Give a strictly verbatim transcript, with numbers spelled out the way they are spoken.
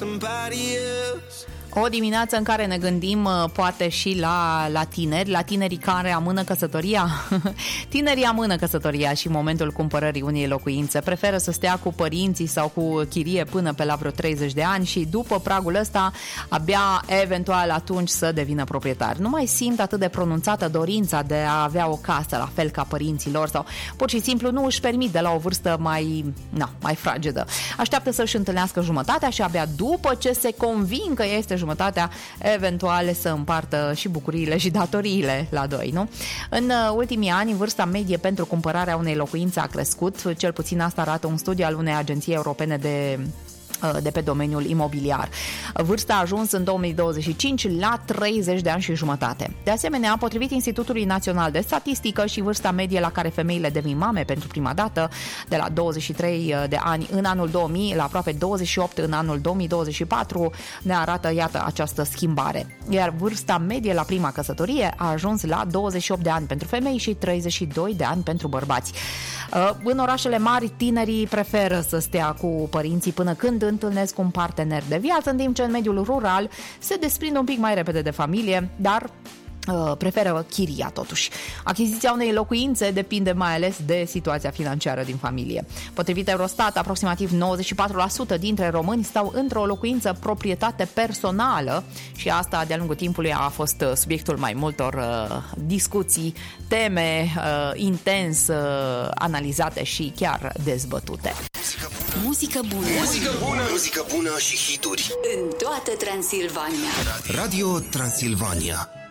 somebody else. O dimineață în care ne gândim poate și la, la tineri, la tinerii care amână căsătoria. Tinerii amână căsătoria și în momentul cumpărării unei locuințe. Preferă să stea cu părinții sau cu chirie până pe la vreo treizeci de ani și după pragul ăsta abia eventual atunci să devină proprietar. Nu mai simt atât de pronunțată dorința de a avea o casă la fel ca părinții lor sau pur și simplu nu își permit de la o vârstă mai, na, mai fragedă. Așteaptă să-și întâlnească jumătatea și abia după ce se convin că este jumătatea, eventual să împartă și bucuriile și datoriile la doi, nu? În ultimii ani, vârsta medie pentru cumpărarea unei locuințe a crescut, cel puțin asta arată un studiu al unei agenții europene de de pe domeniul imobiliar. Vârsta a ajuns în două mii douăzeci și cinci la treizeci de ani și jumătate. De asemenea, potrivit Institutului Național de Statistică, și vârsta medie la care femeile devin mame pentru prima dată, de la douăzeci și trei de ani în anul două mii la aproape douăzeci și opt în anul două mii douăzeci și patru, ne arată, iată, această schimbare. Iar vârsta medie la prima căsătorie a ajuns la douăzeci și opt de ani pentru femei și treizeci și doi de ani pentru bărbați. În orașele mari, tinerii preferă să stea cu părinții până când întâlnesc un partener de viață, în timp ce în mediul rural se desprind un pic mai repede de familie, dar preferă chiria totuși. Achiziția unei locuințe depinde mai ales de situația financiară din familie. Potrivit Eurostat, aproximativ nouăzeci și patru la sută dintre români stau într-o locuință proprietate personală și asta de-a lungul timpului a fost subiectul mai multor uh, discuții, teme uh, intens uh, analizate și chiar dezbătute. Muzică bună. Muzică bună, muzică bună și hituri în toată Transilvania. Radio Transilvania.